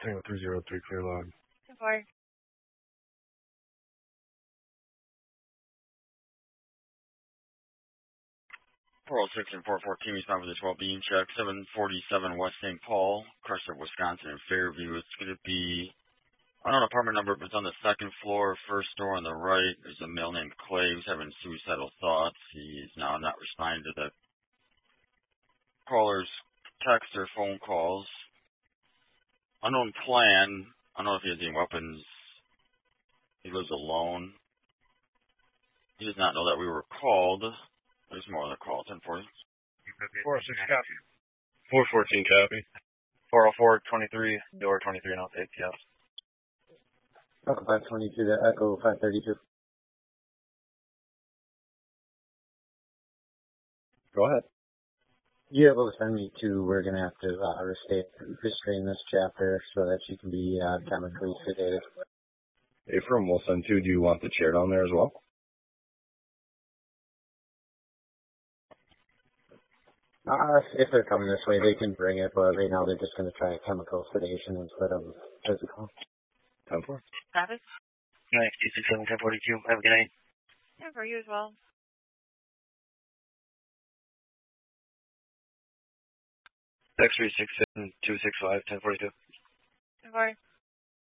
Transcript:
Tango 303, clear log. 4. 406 and 414, respond for the 12 beam check. 747 West St. Paul, Crestwood, Wisconsin, and Fairview. It's going to be, I don't know apartment number, but it's on the second floor, first door on the right. There's a male named Clay who's having suicidal thoughts. He's now not responding to the caller's text or phone calls. Unknown plan. I don't know if he has any weapons. He lives alone. He does not know that we were called. There's more on the call. 1040. 406 copy. 414 copy. 404, 23, door 23 and I'll take, yes. Echo 522 to Echo 532. Go ahead. You able to send me to, we're going to have to restrain this chapter so that she can be chemically sedated. Ephraim, we'll send to, do you want the chair down there as well? If they're coming this way, they can bring it, but right now they're just going to try chemical sedation instead of physical. 10-4. Travis? Nice, 267, 1042. Have a good night. Yeah, for you as well. X367, 265, 1042. 4.